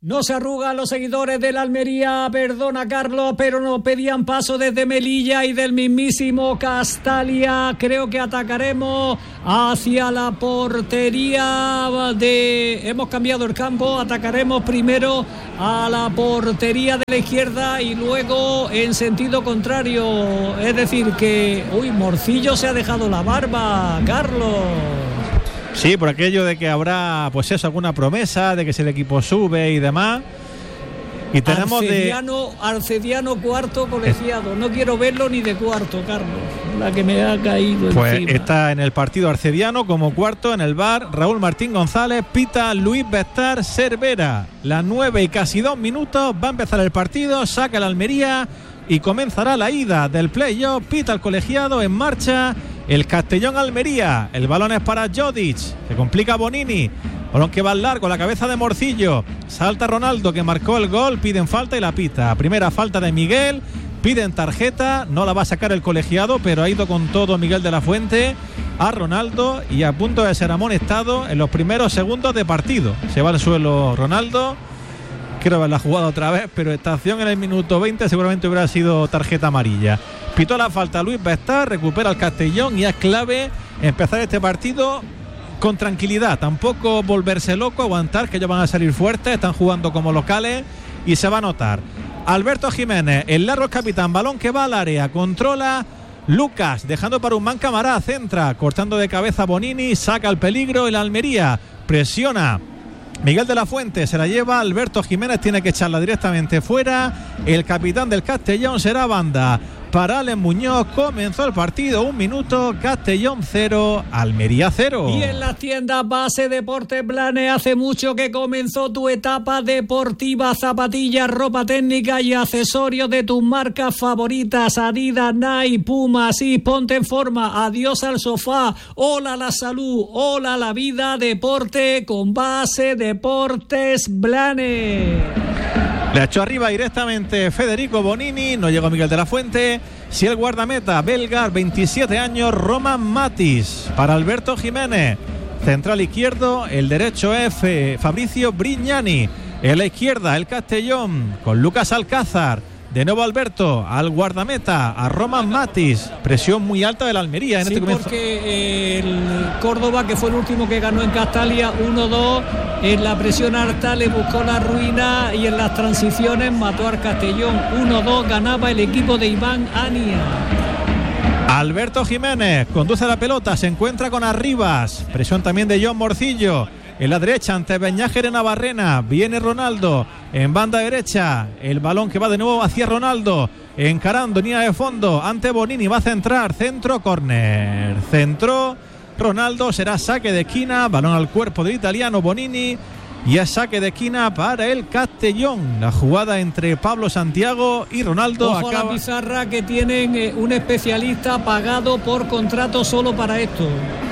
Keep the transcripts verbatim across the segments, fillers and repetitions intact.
No se arrugan los seguidores de la Almería, perdona Carlos, pero nos pedían paso desde Melilla y del mismísimo Castalia. Creo que atacaremos hacia la portería de... Hemos cambiado el campo, atacaremos primero a la portería de la izquierda y luego en sentido contrario. Es decir que... Uy, Morcillo se ha dejado la barba, Carlos. Sí, por aquello de que habrá, pues eso, alguna promesa de que si el equipo sube y demás. Y tenemos Arcediano, de... Arcediano cuarto colegiado. No quiero verlo ni de cuarto, Carlos. La que me ha caído Pues encima. Está en el partido Arcediano como cuarto en el V A R. Raúl Martín González, pita Luis Bestar Cervera. Las nueve y casi dos minutos. Va a empezar el partido. Saca la Almería y comenzará la ida del playoff. Pita el colegiado, en marcha el Castellón Almería. El balón es para Jodic, que complica a Bonini. Balón que va al largo, la cabeza de Morcillo. Salta Ronaldo, que marcó el gol. Piden falta y la pita. Primera falta de Miguel. Piden tarjeta. No la va a sacar el colegiado, pero ha ido con todo Miguel de la Fuente a Ronaldo y a punto de ser amonestado en los primeros segundos de partido. Se va al suelo Ronaldo. Quiero ver la jugada otra vez, pero esta acción en el minuto veinte seguramente hubiera sido tarjeta amarilla. Pitó la falta Luis Bestar, recupera el Castellón y es clave empezar este partido con tranquilidad, tampoco volverse loco, aguantar, que ellos van a salir fuertes, están jugando como locales y se va a notar. Alberto Jiménez, el largo capitán, balón que va al área, controla Lucas, dejando para Humán Camará, centra, cortando de cabeza Bonini, saca el peligro el Almería, presiona Miguel de la Fuente, se la lleva Alberto Jiménez, tiene que echarla directamente fuera. El capitán del Castellón será Banda. Para Alex Muñoz, comenzó el partido, un minuto, Castellón cero, Almería cero. Y en las tiendas Base Deportes Blanes, hace mucho que comenzó tu etapa deportiva, zapatillas, ropa técnica y accesorios de tus marcas favoritas, Adidas, Nike, Puma, sí, ponte en forma, adiós al sofá, hola a la salud, hola a la vida, deporte con Base Deportes Blanes. Le echó arriba directamente Federico Bonini, no llegó Miguel de la Fuente. Si el guardameta belga, veintisiete años, Roman Matis. Para Alberto Jiménez, central izquierdo, el derecho es Fabricio Brignani. En la izquierda el Castellón con Lucas Alcázar. De nuevo Alberto al guardameta, a Roman Matis. Presión muy alta del Almería en sí, este comienzo. Porque el Córdoba, que fue el último que ganó en Castalia, uno dos, en la presión alta le buscó la ruina y en las transiciones mató al Castellón. uno dos ganaba el equipo de Iván Ania. Alberto Jiménez conduce la pelota, se encuentra con Arribas. Presión también de John Morcillo. En la derecha ante Beñáger en Navarrena. Viene Ronaldo en banda derecha. El balón que va de nuevo hacia Ronaldo. Encarando línea de fondo ante Bonini. Va a centrar. Centro, córner. Centró Ronaldo. Será saque de esquina. Balón al cuerpo del italiano Bonini. Y es saque de esquina para el Castellón. La jugada entre Pablo Santiago y Ronaldo. Ojo acaba... a la pizarra, que tienen eh, un especialista pagado por contrato solo para esto.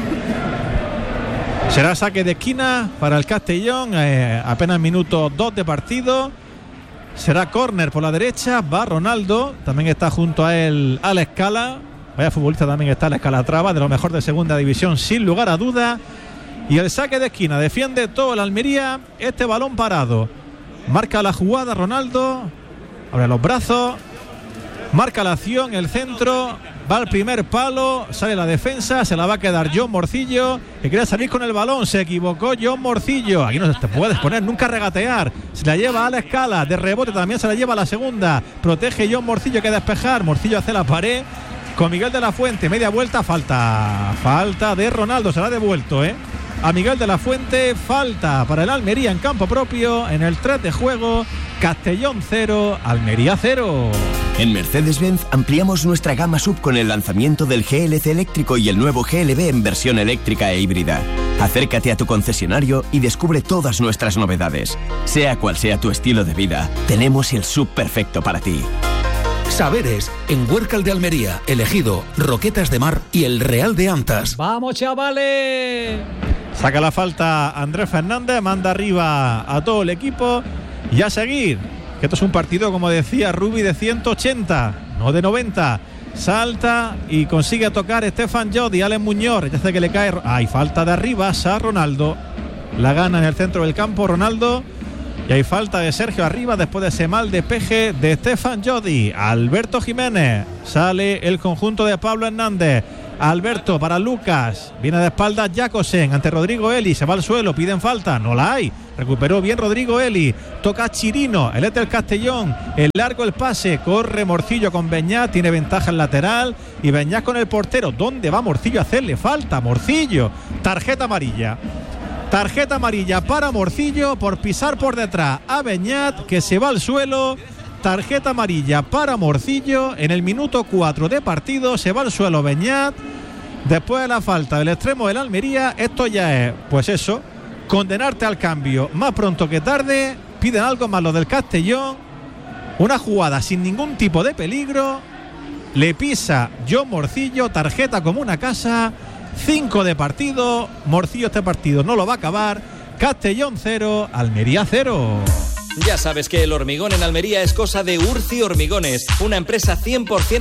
Será saque de esquina para el Castellón, eh, apenas minuto dos de partido. Será córner por la derecha, va Ronaldo, también está junto a él Alex Cala. Vaya futbolista también está Alex Calatrava, de lo mejor de segunda división sin lugar a duda. Y el saque de esquina, defiende todo el Almería, este balón parado. Marca la jugada Ronaldo, abre los brazos, marca la acción, el centro, va al primer palo, sale la defensa, se la va a quedar John Morcillo, que quiere salir con el balón, se equivocó John Morcillo. Aquí no te puedes poner nunca a regatear. Se la lleva a la escala, de rebote también se la lleva a la segunda, protege John Morcillo, que despejar, Morcillo hace la pared con Miguel de la Fuente, media vuelta, falta, falta de Ronaldo, se la ha devuelto, eh a Miguel de la Fuente, falta para el Almería en campo propio, en el tres de juego. Castellón cero, Almería cero. En Mercedes-Benz ampliamos nuestra gama sub con el lanzamiento del G L C eléctrico y el nuevo G L B en versión eléctrica e híbrida. Acércate a tu concesionario y descubre todas nuestras novedades. Sea cual sea tu estilo de vida, tenemos el sub perfecto para ti. Saberes, en Huércal de Almería, Elegido, Roquetas de Mar y el Real de Antas. ¡Vamos, chavales! Saca la falta Andrés Fernández, manda arriba a todo el equipo y a seguir. Que esto es un partido, como decía Rubi, de ciento ochenta, no de noventa. Salta y consigue tocar Estefan Jodi, Alex Muñoz, ya hace que le cae. Hay falta de arriba a Ronaldo. La gana en el centro del campo Ronaldo. Y hay falta de Sergio Arribas después de ese mal despeje de Stefan Jodi. Alberto Jiménez. Sale el conjunto de Pablo Hernández. Alberto para Lucas. Viene de espaldas Jacosen ante Rodrigo Eli. Se va al suelo, piden falta. No la hay. Recuperó bien Rodrigo Eli. Toca Chirino. El es del Castellón. El largo el pase. Corre Morcillo con Beñat. Tiene ventaja en lateral. Y Beñat con el portero. ¿Dónde va Morcillo a hacerle falta? Morcillo. Tarjeta amarilla. Tarjeta amarilla para Morcillo por pisar por detrás a Beñat, que se va al suelo. Tarjeta amarilla para Morcillo en el minuto cuatro de partido. Se va al suelo Beñat después de la falta del extremo del Almería. Esto ya es, pues eso, condenarte al cambio más pronto que tarde. Piden algo más los del Castellón. Una jugada sin ningún tipo de peligro. Le pisa John Morcillo, tarjeta como una casa. cinco de partido. Morcillo este partido no lo va a acabar. Castellón cero, Almería cero. Ya sabes que el hormigón en Almería es cosa de Urci Hormigones, una empresa cien por ciento